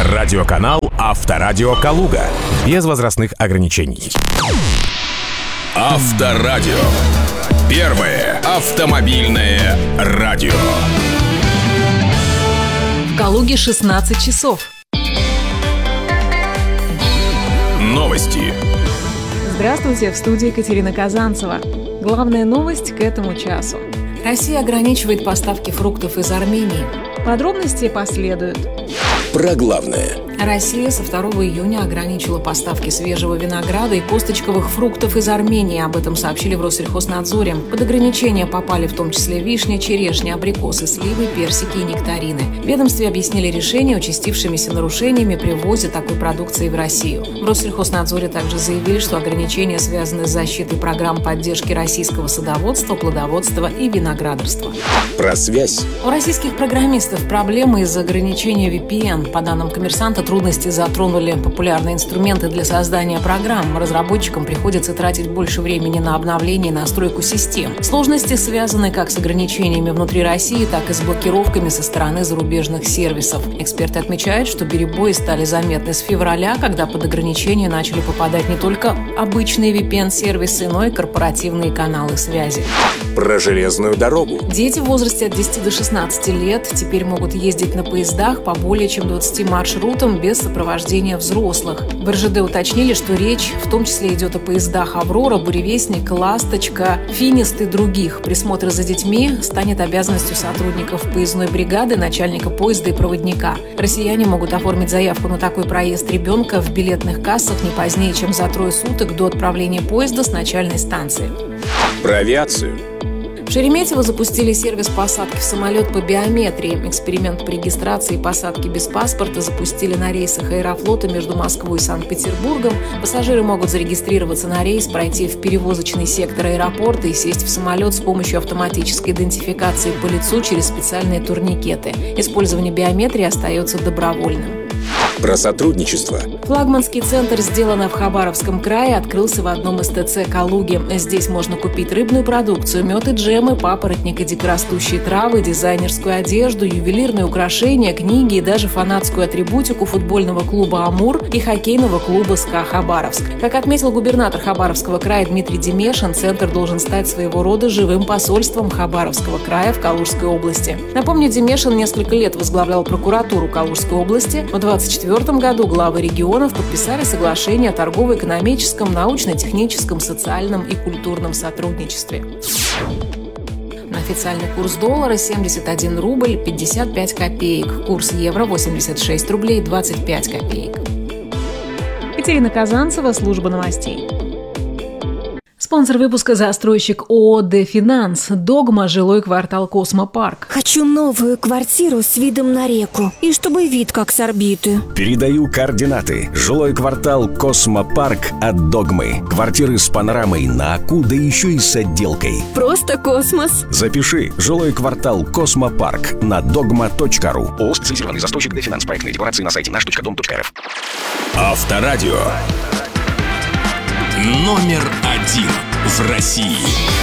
Радиоканал Авторадио Калуга. Без возрастных ограничений. Авторадио. Первое автомобильное радио. В Калуге 16 часов. Новости. Здравствуйте, в студии Екатерина Казанцева. Главная новость к этому часу. Россия ограничивает поставки фруктов из Армении. Подробности последуют. Про главное. Россия со 2 июня ограничила поставки свежего винограда и косточковых фруктов из Армении. Об этом сообщили в Россельхознадзоре. Под ограничения попали в том числе вишня, черешня, абрикосы, сливы, персики и нектарины. В ведомстве объяснили решение участившимися нарушениями при ввозе такой продукции в Россию. В Россельхознадзоре также заявили, что ограничения связаны с защитой программ поддержки российского садоводства, плодоводства и виноградарства. Про связь. У российских программистов проблемы из-за ограничения VPN. По данным «Коммерсанта», трудности затронули популярные инструменты для создания программ. Разработчикам приходится тратить больше времени на обновление и настройку систем. Сложности связаны как с ограничениями внутри России, так и с блокировками со стороны зарубежных сервисов. Эксперты отмечают, что перебои стали заметны с февраля, когда под ограничения начали попадать не только обычные VPN-сервисы, но и корпоративные каналы связи. Про железную дорогу. Дети в возрасте от 10 до 16 лет теперь могут ездить на поездах по более чем 20 маршрутам без сопровождения взрослых. В РЖД уточнили, что речь в том числе идет о поездах «Аврора», «Буревестник», «Ласточка», «Финист» и других. Присмотр за детьми станет обязанностью сотрудников поездной бригады, начальника поезда и проводника. Россияне могут оформить заявку на такой проезд ребенка в билетных кассах не позднее, чем за 3 суток до отправления поезда с начальной станции. Про авиацию. В Шереметьево запустили сервис посадки в самолет по биометрии. Эксперимент по регистрации и посадке без паспорта запустили на рейсах Аэрофлота между Москвой и Санкт-Петербургом. Пассажиры могут зарегистрироваться на рейс, пройти в перевозочный сектор аэропорта и сесть в самолет с помощью автоматической идентификации по лицу через специальные турникеты. Использование биометрии остается добровольным. Про сотрудничество. Флагманский центр «Сделано в Хабаровском крае» открылся в одном из ТЦ Калуги. Здесь можно купить рыбную продукцию, мед и джемы, папоротник и дикорастущие травы, дизайнерскую одежду, ювелирные украшения, книги и даже фанатскую атрибутику футбольного клуба «Амур» и хоккейного клуба «СКА Хабаровск». Как отметил губернатор Хабаровского края Дмитрий Демешин, центр должен стать своего рода живым посольством Хабаровского края в Калужской области. Напомню, Демешин несколько лет возглавлял прокуратуру Калужской области. В 2024 году главы регионов подписали соглашение о торгово-экономическом, научно-техническом, социальном и культурном сотрудничестве. На официальный курс доллара 71 рубль 55 копеек. Курс евро 86 рублей 25 копеек. Екатерина Казанцева, служба новостей. Спонсор выпуска — застройщик ООО «Дефинанс». «Догма», жилой квартал «Космопарк». Хочу новую квартиру с видом на реку. И чтобы вид как с орбиты. Передаю координаты. Жилой квартал «Космопарк» от «Догмы». Квартиры с панорамой на Аку, да еще и с отделкой. Просто космос. Запиши. Жилой квартал «Космопарк» на dogma.ru. ООО «Специализированный застройщик Дефинанс». Проектные декларации на сайте наш.дом.рф. Авторадио. Номер 1 в России.